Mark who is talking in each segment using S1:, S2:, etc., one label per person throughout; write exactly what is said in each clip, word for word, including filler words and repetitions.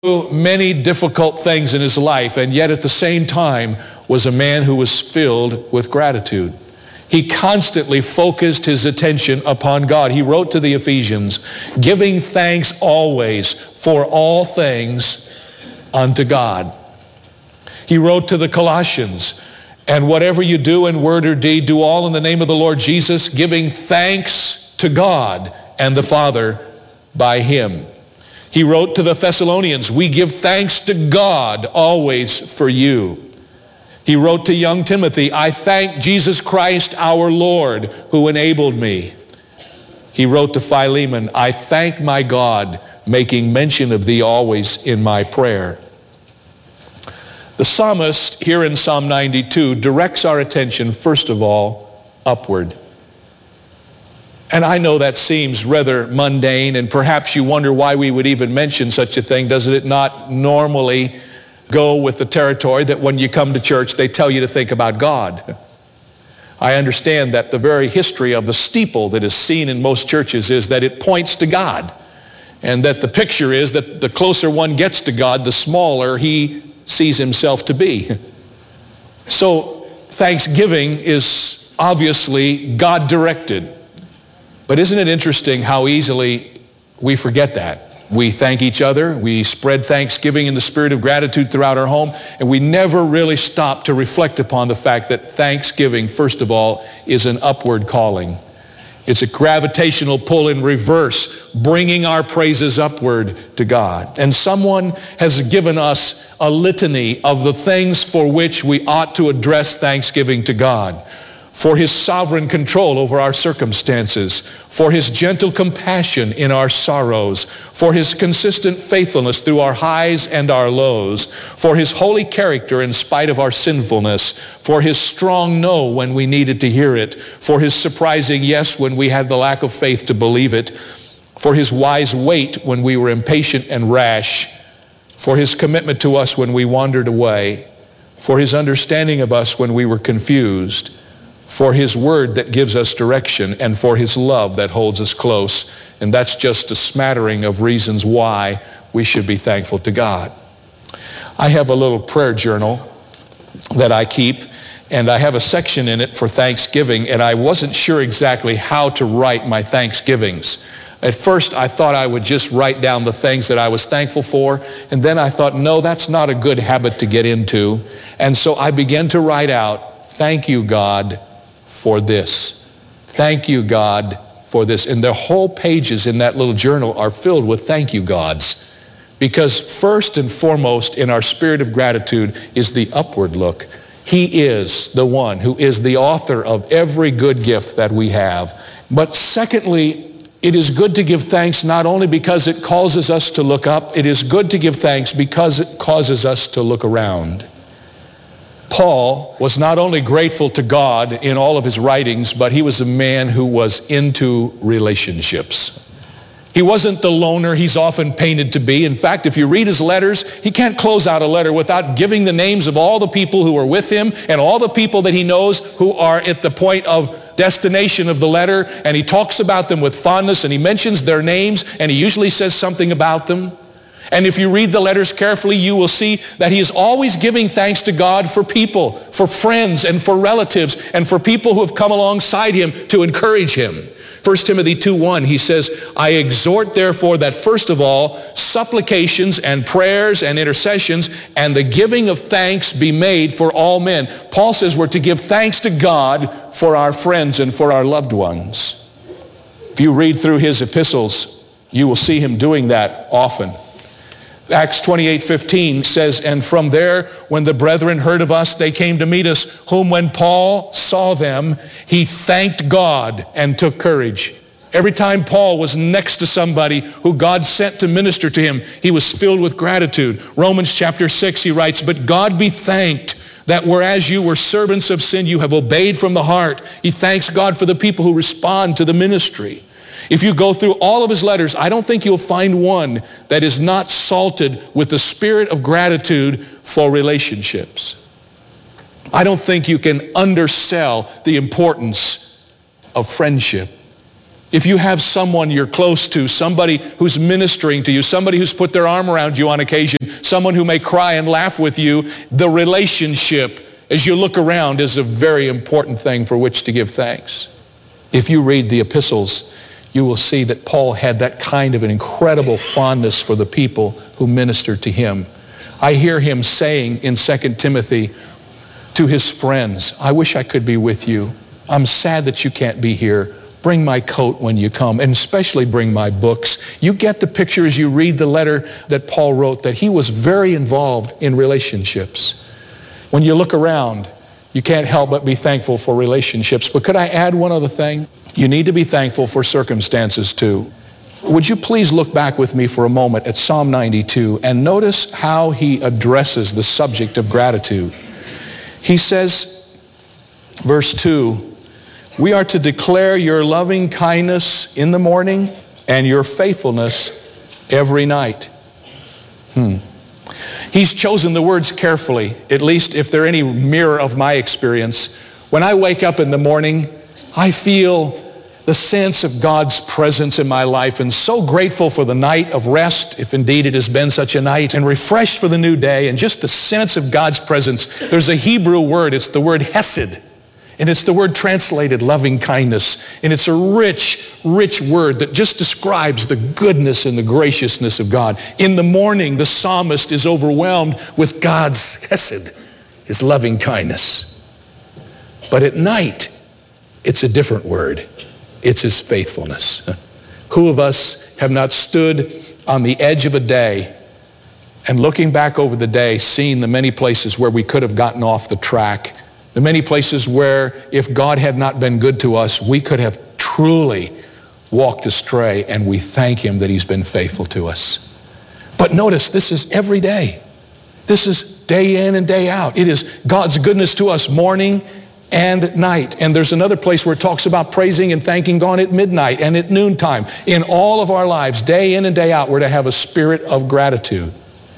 S1: many difficult things in his life, and yet at the same time was a man who was filled with gratitude. He constantly focused his attention upon God. He wrote to the Ephesians, giving thanks always for all things unto God. He wrote to the Colossians, and whatever you do in word or deed, do all in the name of the Lord Jesus, giving thanks to God and the Father by him. He wrote to the Thessalonians, we give thanks to God always for you. He wrote to young Timothy, I thank Jesus Christ our Lord who enabled me. He wrote to Philemon, I thank my God, making mention of thee always in my prayer. The psalmist here in Psalm ninety-two directs our attention first of all upward. And I know that seems rather mundane, and perhaps you wonder why we would even mention such a thing. Does it not normally go with the territory that when you come to church, they tell you to think about God? I understand that the very history of the steeple that is seen in most churches is that it points to God, and that the picture is that the closer one gets to God, the smaller he sees himself to be. So thanksgiving is obviously God-directed. But isn't it interesting how easily we forget that? We thank each other, we spread thanksgiving in the spirit of gratitude throughout our home, and we never really stop to reflect upon the fact that thanksgiving, first of all, is an upward calling. It's a gravitational pull in reverse, bringing our praises upward to God. And someone has given us a litany of the things for which we ought to address thanksgiving to God. For his sovereign control over our circumstances, for his gentle compassion in our sorrows, for his consistent faithfulness through our highs and our lows, for his holy character in spite of our sinfulness, for his strong no when we needed to hear it, for his surprising yes when we had the lack of faith to believe it, for his wise wait when we were impatient and rash, for his commitment to us when we wandered away, for his understanding of us when we were confused, for his word that gives us direction, and for his love that holds us close. And that's just a smattering of reasons why we should be thankful to God. I have a little prayer journal that I keep, and I have a section in it for Thanksgiving, and I wasn't sure exactly how to write my Thanksgivings. At first, I thought I would just write down the things that I was thankful for, and then I thought, no, that's not a good habit to get into. And so I began to write out, thank you, God, for this. Thank you, God, for this. And the whole pages in that little journal are filled with thank you, Gods. Because first and foremost in our spirit of gratitude is the upward look. He is the one who is the author of every good gift that we have. But secondly, it is good to give thanks not only because it causes us to look up, it is good to give thanks because it causes us to look around. Paul was not only grateful to God in all of his writings, but he was a man who was into relationships. He wasn't the loner he's often painted to be. In fact, if you read his letters, he can't close out a letter without giving the names of all the people who are with him and all the people that he knows who are at the point of destination of the letter, and he talks about them with fondness, and he mentions their names, and he usually says something about them. And if you read the letters carefully, you will see that he is always giving thanks to God for people, for friends, and for relatives, and for people who have come alongside him to encourage him. First Timothy two one, he says, I exhort therefore that first of all, supplications and prayers and intercessions and the giving of thanks be made for all men. Paul says we're to give thanks to God for our friends and for our loved ones. If you read through his epistles, you will see him doing that often. Acts twenty-eight fifteen says, and from there, when the brethren heard of us, they came to meet us, whom when Paul saw them, he thanked God and took courage. Every time Paul was next to somebody who God sent to minister to him, he was filled with gratitude. Romans chapter six, he writes, but God be thanked that whereas you were servants of sin, you have obeyed from the heart. He thanks God for the people who respond to the ministry. If you go through all of his letters, I don't think you'll find one that is not salted with the spirit of gratitude for relationships. I don't think you can undersell the importance of friendship. If you have someone you're close to, somebody who's ministering to you, somebody who's put their arm around you on occasion, someone who may cry and laugh with you, the relationship as you look around is a very important thing for which to give thanks. If you read the epistles, you will see that Paul had that kind of an incredible fondness for the people who ministered to him. I hear him saying in Second Timothy to his friends, I wish I could be with you. I'm sad that you can't be here. Bring my coat when you come, and especially bring my books. You get the picture as you read the letter that Paul wrote that he was very involved in relationships. When you look around, you can't help but be thankful for relationships. But could I add one other thing? You need to be thankful for circumstances too. Would you please look back with me for a moment at Psalm ninety-two and notice how he addresses the subject of gratitude. He says, verse two, we are to declare your loving kindness in the morning and your faithfulness every night. Hmm. He's chosen the words carefully, at least if they're any mirror of my experience. When I wake up in the morning, I feel the sense of God's presence in my life and so grateful for the night of rest, if indeed it has been such a night, and refreshed for the new day, and just the sense of God's presence. There's a Hebrew word, it's the word hesed. And it's the word translated loving kindness. And it's a rich, rich word that just describes the goodness and the graciousness of God. In the morning, the psalmist is overwhelmed with God's hesed, his loving kindness. But at night, it's a different word. It's his faithfulness. Who of us have not stood on the edge of a day and looking back over the day, seen the many places where we could have gotten off the track, the many places where if God had not been good to us, we could have truly walked astray, and we thank him that he's been faithful to us. But notice, this is every day. This is day in and day out. It is God's goodness to us morning and night. And there's another place where it talks about praising and thanking God at midnight and at noontime. In all of our lives, day in and day out, we're to have a spirit of gratitude,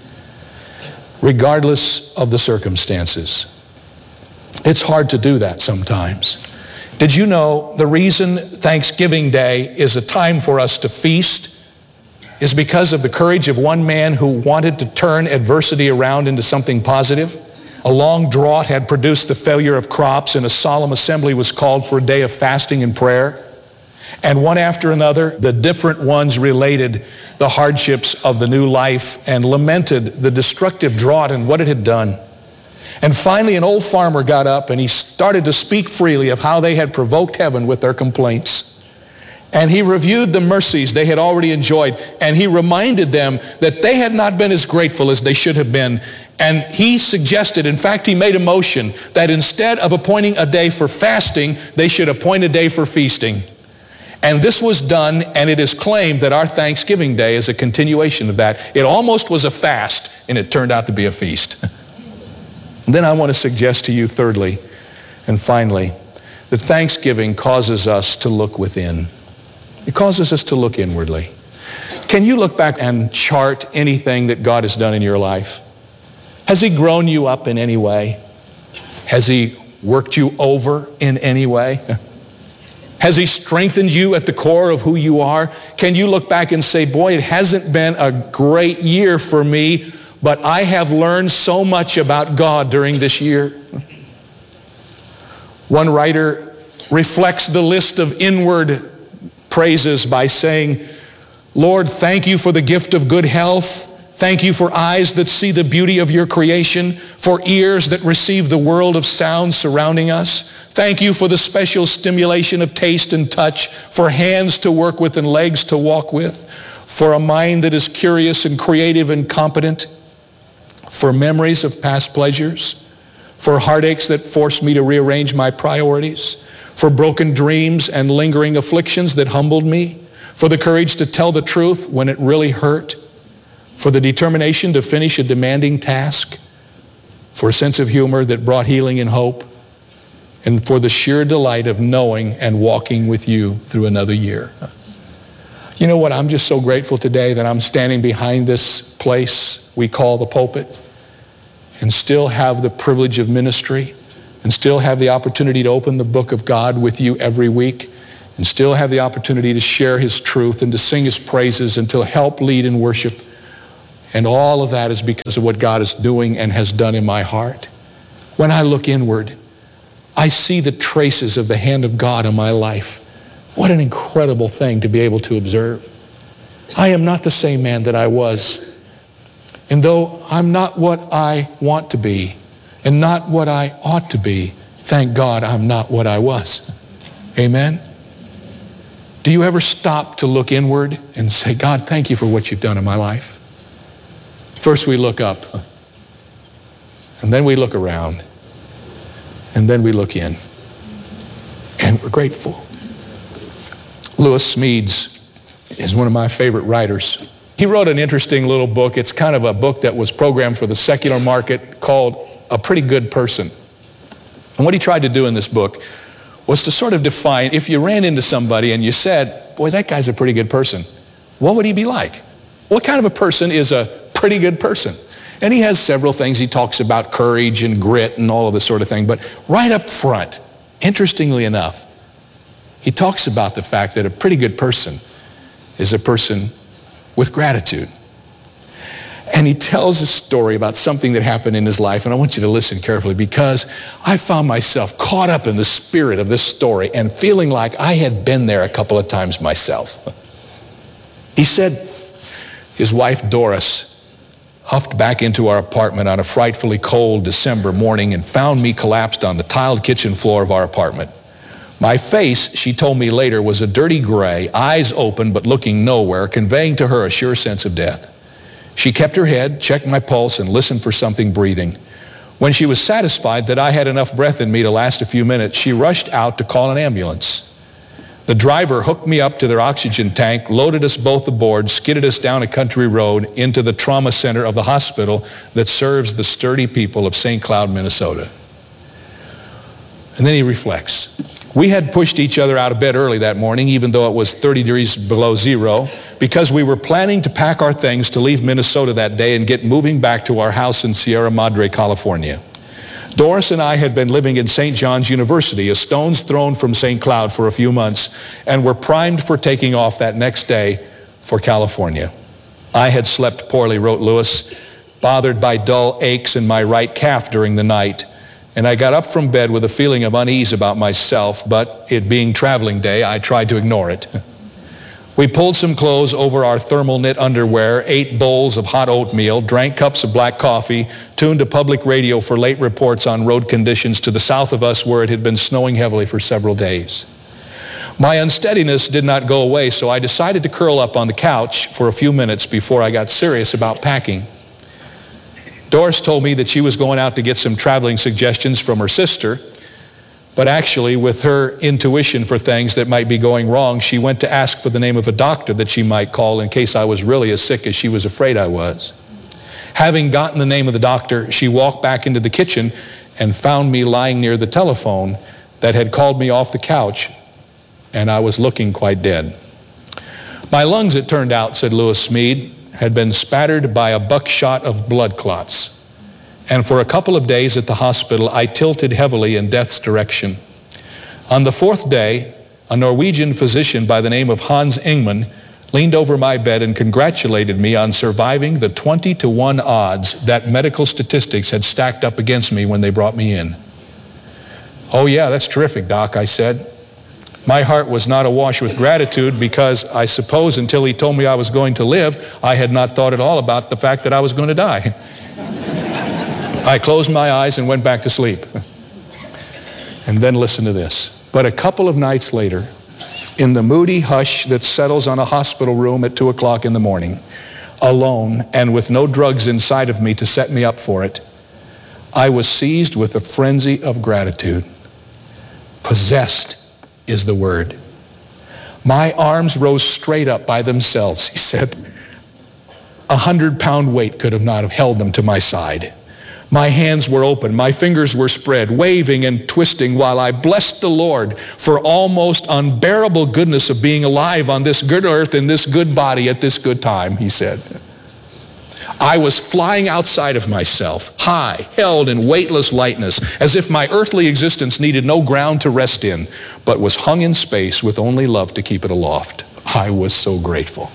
S1: regardless of the circumstances. It's hard to do that sometimes. Did you know the reason Thanksgiving Day is a time for us to feast is because of the courage of one man who wanted to turn adversity around into something positive? A long drought had produced the failure of crops, and a solemn assembly was called for a day of fasting and prayer. And one after another, the different ones related the hardships of the new life and lamented the destructive drought and what it had done. And finally, an old farmer got up and he started to speak freely of how they had provoked heaven with their complaints. And he reviewed the mercies they had already enjoyed, and he reminded them that they had not been as grateful as they should have been. And he suggested, in fact, he made a motion that instead of appointing a day for fasting, they should appoint a day for feasting. And this was done, and it is claimed that our Thanksgiving Day is a continuation of that. It almost was a fast, and it turned out to be a feast. Then I want to suggest to you, thirdly and finally, that Thanksgiving causes us to look within. It causes us to look inwardly. Can you look back and chart anything that God has done in your life? Has he grown you up in any way? Has he worked you over in any way? Has he strengthened you at the core of who you are? Can you look back and say, boy, it hasn't been a great year for me, but I have learned so much about God during this year? One writer reflects the list of inward praises by saying, Lord, thank you for the gift of good health. Thank you for eyes that see the beauty of your creation, for ears that receive the world of sound surrounding us. Thank you for the special stimulation of taste and touch, for hands to work with and legs to walk with, for a mind that is curious and creative and competent, for memories of past pleasures, for heartaches that force me to rearrange my priorities, for broken dreams and lingering afflictions that humbled me, for the courage to tell the truth when it really hurt, for the determination to finish a demanding task, for a sense of humor that brought healing and hope, and for the sheer delight of knowing and walking with you through another year. You know what? I'm just so grateful today that I'm standing behind this place we call the pulpit and still have the privilege of ministry and still have the opportunity to open the book of God with you every week and still have the opportunity to share his truth and to sing his praises and to help lead in worship. And all of that is because of what God is doing and has done in my heart. When I look inward, I see the traces of the hand of God in my life. What an incredible thing to be able to observe. I am not the same man that I was. And though I'm not what I want to be and not what I ought to be, thank God I'm not what I was. Amen? Do you ever stop to look inward and say, God, thank you for what you've done in my life? First we look up, and then we look around, and then we look in, and we're grateful. Lewis Smedes is one of my favorite writers. He wrote an interesting little book. It's kind of a book that was programmed for the secular market called A Pretty Good Person. And what he tried to do in this book was to sort of define, if you ran into somebody and you said, boy, that guy's a pretty good person, what would he be like? What kind of a person is a pretty good person? And he has several things. He talks about courage and grit and all of this sort of thing. But right up front, interestingly enough, he talks about the fact that a pretty good person is a person with gratitude. And he tells a story about something that happened in his life, and I want you to listen carefully because I found myself caught up in the spirit of this story and feeling like I had been there a couple of times myself. He said his wife Doris huffed back into our apartment on a frightfully cold December morning and found me collapsed on the tiled kitchen floor of our apartment. My face, she told me later, was a dirty gray, eyes open but looking nowhere, conveying to her a sure sense of death. She kept her head, checked my pulse, and listened for something breathing. When she was satisfied that I had enough breath in me to last a few minutes, she rushed out to call an ambulance. The driver hooked me up to their oxygen tank, loaded us both aboard, skidded us down a country road into the trauma center of the hospital that serves the sturdy people of Saint Cloud, Minnesota. And then he reflects. We had pushed each other out of bed early that morning, even though it was thirty degrees below zero, because we were planning to pack our things to leave Minnesota that day and get moving back to our house in Sierra Madre, California. Doris and I had been living in Saint John's University, a stone's throw from Saint Cloud, for a few months, and were primed for taking off that next day for California. I had slept poorly, wrote Lewis, bothered by dull aches in my right calf during the night. And I got up from bed with a feeling of unease about myself, but it being traveling day, I tried to ignore it. We pulled some clothes over our thermal knit underwear, ate bowls of hot oatmeal, drank cups of black coffee, tuned to public radio for late reports on road conditions to the south of us where it had been snowing heavily for several days. My unsteadiness did not go away, so I decided to curl up on the couch for a few minutes before I got serious about packing. Doris told me that she was going out to get some traveling suggestions from her sister, but actually with her intuition for things that might be going wrong, she went to ask for the name of a doctor that she might call in case I was really as sick as she was afraid I was. Having gotten the name of the doctor, she walked back into the kitchen and found me lying near the telephone that had called me off the couch, and I was looking quite dead. My lungs, it turned out, said Lewis Smedes, had been spattered by a buckshot of blood clots. And for a couple of days at the hospital, I tilted heavily in death's direction. On the fourth day, a Norwegian physician by the name of Hans Ingman leaned over my bed and congratulated me on surviving the twenty to one odds that medical statistics had stacked up against me when they brought me in. Oh yeah, that's terrific, Doc, I said. My heart was not awash with gratitude because I suppose until he told me I was going to live, I had not thought at all about the fact that I was going to die. I closed my eyes and went back to sleep. And then listen to this. But a couple of nights later, in the moody hush that settles on a hospital room at two o'clock in the morning, alone and with no drugs inside of me to set me up for it, I was seized with a frenzy of gratitude. Possessed is the word. My arms rose straight up by themselves, he said. A hundred pound weight could have not have held them to my side. My hands were open, my fingers were spread, waving and twisting while I blessed the Lord for almost unbearable goodness of being alive on this good earth in this good body at this good time, he said. I was flying outside of myself, high, held in weightless lightness, as if my earthly existence needed no ground to rest in, but was hung in space with only love to keep it aloft. I was so grateful.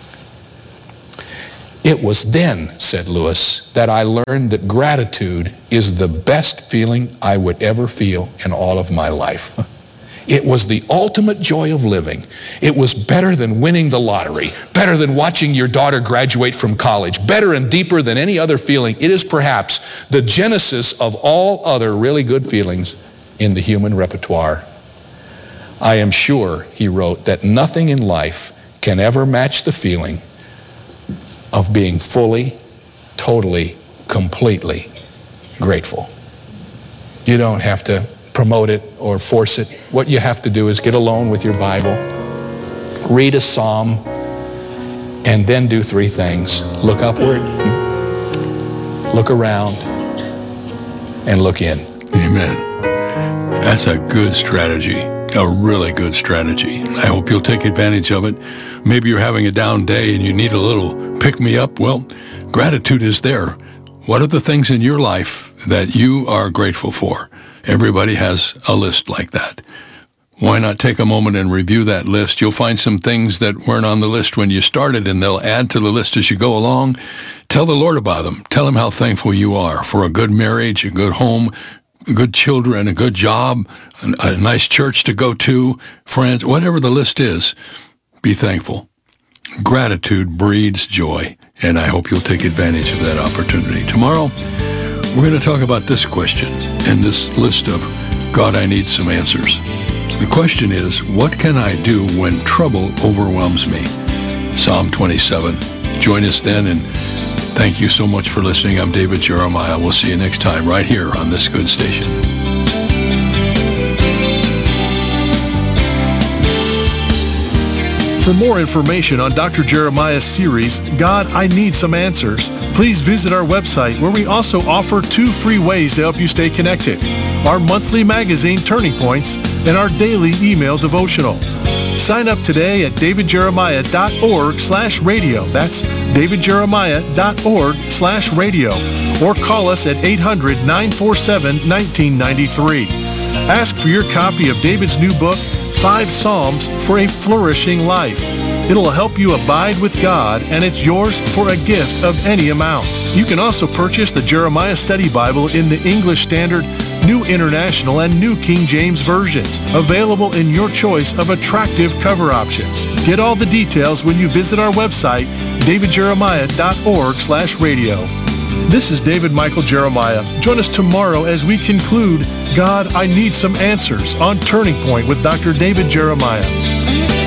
S1: It was then, said Lewis, that I learned that gratitude is the best feeling I would ever feel in all of my life. It was the ultimate joy of living. It was better than winning the lottery, better than watching your daughter graduate from college, better and deeper than any other feeling. It is perhaps the genesis of all other really good feelings in the human repertoire. I am sure, he wrote, that nothing in life can ever match the feeling of being fully, totally, completely grateful. You don't have to promote it or force it. What you have to do is get alone with your Bible, read a psalm, and then do three things. Look upward, look around, and look in.
S2: Amen. That's a good strategy, a really good strategy. I hope you'll take advantage of it. Maybe you're having a down day and you need a little pick-me-up. Well, gratitude is there. What are the things in your life that you are grateful for? Everybody has a list like that. Why not take a moment and review that list? You'll find some things that weren't on the list when you started, and they'll add to the list as you go along. Tell the Lord about them. Tell him how thankful you are for a good marriage, a good home, good children, a good job, a nice church to go to, friends, whatever the list is. Be thankful. Gratitude breeds joy, and I hope you'll take advantage of that opportunity. Tomorrow, we're going to talk about this question in this list of God, I need some answers. The question is, what can I do when trouble overwhelms me? Psalm twenty-seven. Join us then, and thank you so much for listening. I'm David Jeremiah. We'll see you next time right here on this good station.
S3: For more information on Doctor Jeremiah's series, God, I Need Some Answers, please visit our website, where we also offer two free ways to help you stay connected: our monthly magazine, Turning Points, and our daily email devotional. Sign up today at davidjeremiah.org slash radio. That's davidjeremiah.org slash radio. Or call us at eight hundred, nine four seven, one nine nine three. Ask for your copy of David's new book, Five Psalms for a Flourishing Life. It'll help you abide with God, and it's yours for a gift of any amount. You can also purchase the Jeremiah Study Bible in the English Standard, New International, and New King James versions, available in your choice of attractive cover options. Get all the details when you visit our website, davidjeremiah.org slash radio. This is David Michael Jeremiah. Join us tomorrow as we conclude God, I Need Some Answers on Turning Point with Doctor David Jeremiah.